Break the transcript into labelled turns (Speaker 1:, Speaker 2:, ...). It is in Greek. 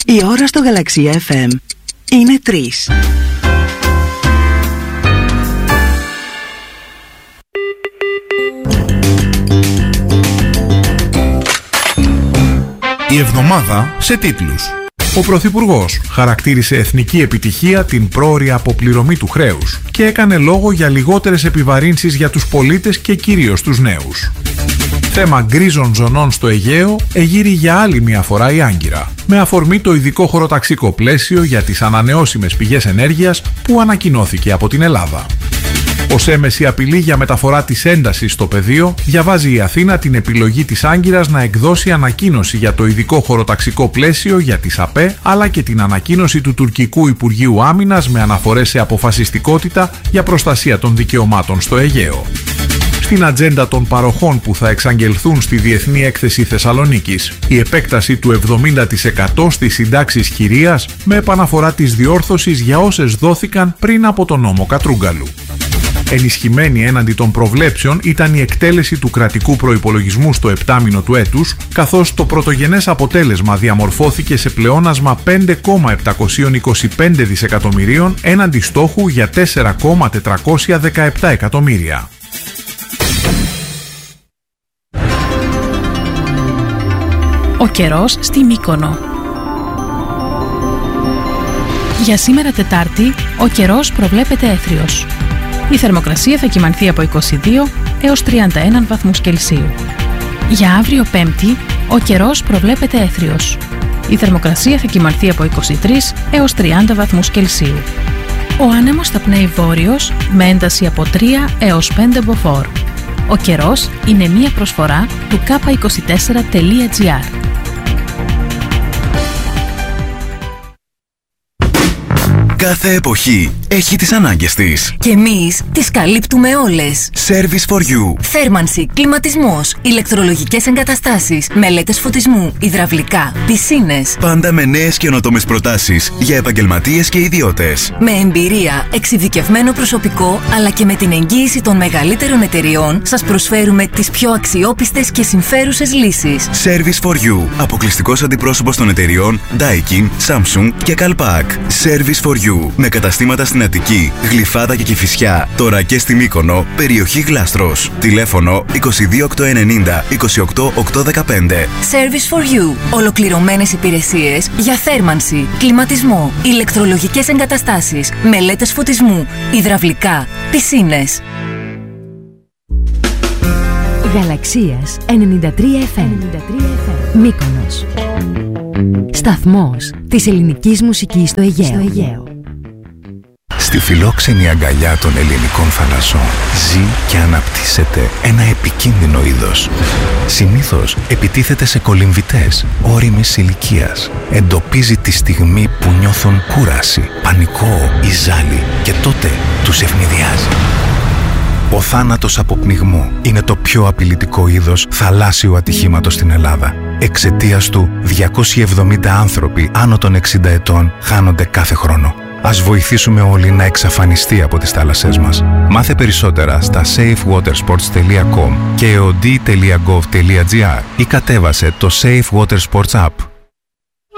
Speaker 1: Η ώρα στο Γαλαξία FM είναι 3.
Speaker 2: Η εβδομάδα σε τίτλους. Ο Πρωθυπουργός χαρακτήρισε εθνική επιτυχία την πρόωρη αποπληρωμή του χρέους και έκανε λόγο για λιγότερες επιβαρύνσεις για τους πολίτες και κυρίως τους νέους. Θέμα γκρίζων ζωνών στο Αιγαίο εγείρει για άλλη μια φορά η Άγκυρα, με αφορμή το ειδικό χωροταξικό πλαίσιο για τις ανανεώσιμες πηγές ενέργειας που ανακοινώθηκε από την Ελλάδα. Ως έμεση απειλή για μεταφορά της έντασης στο πεδίο, διαβάζει η Αθήνα την επιλογή της Άγκυρας να εκδώσει ανακοίνωση για το ειδικό χωροταξικό πλαίσιο για τις ΑΠΕ, αλλά και την ανακοίνωση του τουρκικού Υπουργείου Άμυνας με αναφορές σε αποφασιστικότητα για προστασία των δικαιωμάτων στο Αιγαίο. Στην ατζέντα των παροχών που θα εξαγγελθούν στη Διεθνή Έκθεση Θεσσαλονίκης, η επέκταση του 70% στις συντάξεις χειρίας με επαναφορά της διόρθωσης για όσες δόθηκαν πριν από τον νόμο Κατρούγκαλου. Ενισχυμένη έναντι των προβλέψεων ήταν η εκτέλεση του κρατικού προϋπολογισμού στο επτάμηνο του έτους, καθώς το πρωτογενές αποτέλεσμα διαμορφώθηκε σε πλεόνασμα 5,725 δισεκατομμυρίων έναντι στόχου για 4,417 εκατομμύρια.
Speaker 3: Ο καιρός στη Μύκονο. Για σήμερα Τετάρτη, ο καιρός προβλέπεται έθριος. Η θερμοκρασία θα κυμανθεί από 22 έως 31 βαθμούς Κελσίου. Για αύριο Πέμπτη, ο καιρός προβλέπεται έθριος. Η θερμοκρασία θα κυμανθεί από 23 έως 30 βαθμούς Κελσίου. Ο άνεμος θα πνέει βόρειος με ένταση από 3 έως 5 μποφόρ. Ο καιρός είναι μία προσφορά του k24.gr.
Speaker 4: Κάθε εποχή έχει τις ανάγκες της.
Speaker 5: Και εμείς τις καλύπτουμε όλες.
Speaker 4: Service for you.
Speaker 5: Θέρμανση, κλιματισμός, ηλεκτρολογικές εγκαταστάσεις, μελέτες φωτισμού, υδραυλικά, πισίνες.
Speaker 4: Πάντα με νέες καινοτόμες προτάσεις για επαγγελματίες και ιδιώτες.
Speaker 5: Με εμπειρία, εξειδικευμένο προσωπικό, αλλά και με την εγγύηση των μεγαλύτερων εταιριών, σας προσφέρουμε τις πιο αξιόπιστες και συμφέρουσες λύσεις.
Speaker 4: Service for you. Αποκλειστικός αντιπρόσωπος των εταιριών Daikin, Samsung και Calpac. Service for you. Με καταστήματα στην Αττική, Γλυφάδα και Κηφισιά. Τώρα και στη Μύκονο, περιοχή Γλάστρος. Τηλέφωνο 22890 28815.
Speaker 5: Service for you. Ολοκληρωμένες υπηρεσίες για θέρμανση, κλιματισμό, ηλεκτρολογικές εγκαταστάσεις, μελέτες φωτισμού, υδραυλικά, πισίνες.
Speaker 6: Γαλαξίας 93 FM. Μύκονος. Σταθμός της ελληνικής μουσικής στο Αιγαίο.
Speaker 7: Στη φιλόξενη αγκαλιά των ελληνικών θαλασσών ζει και αναπτύσσεται ένα επικίνδυνο είδος. Συνήθως επιτίθεται σε κολυμβητές ώριμης ηλικίας. Εντοπίζει τη στιγμή που νιώθουν κούραση, πανικό ή ζάλι και τότε τους ευνηδιάζει. Ο θάνατος από πνιγμό είναι το πιο απειλητικό είδος θαλάσσιου ατυχήματος στην Ελλάδα. Εξαιτίας του, 270 άνθρωποι άνω των 60 ετών χάνονται κάθε χρόνο. Ας βοηθήσουμε όλοι να εξαφανιστεί από τις θάλασσές μας. Μάθε περισσότερα στα safewatersports.com και eod.gov.gr ή κατέβασε το Safe Water Sports App.